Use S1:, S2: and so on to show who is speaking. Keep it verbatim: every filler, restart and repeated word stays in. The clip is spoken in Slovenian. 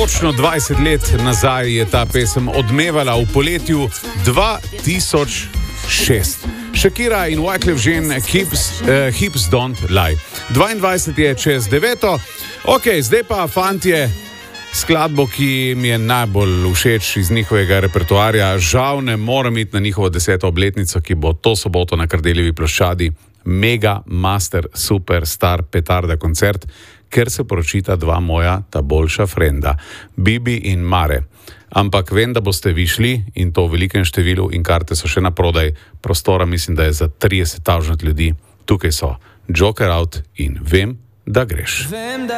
S1: Točno dvajset let nazaj je ta pesem odmevala v poletju dva tisoč šest. Shakira in Wyclef Jean, Hips, uh, Hips Don't Lie. dvaindvajset je čez deveto. Ok, zdaj pa fantje, skladbo, ki mi je najbolj všeč iz njihovega repertoarja. Žal ne morem iti na njihovo deseto obletnico, ki bo to soboto na Kardeljevi ploščadi. Mega, master, super, star, petarda koncert, ker se poročita dva moja ta boljša frenda, Bibi in Mare. Ampak vem, da boste vi šli in to v velikem številu in karte so še na prodaj. Prostora mislim, da je za trideset tisoč ljudi. Tukaj so Joker Out in Vem, da greš.